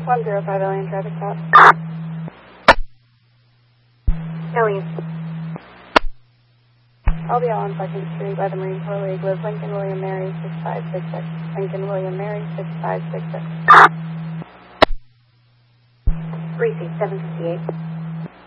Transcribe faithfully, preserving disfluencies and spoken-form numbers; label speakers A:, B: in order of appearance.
A: one zero five Alien traffic stop.
B: Alien.
A: L B L on second Street by the Marine Corps League with Lincoln William Mary six five six six. Lincoln William Mary six five six six.
B: Greasy seven fifty-eight.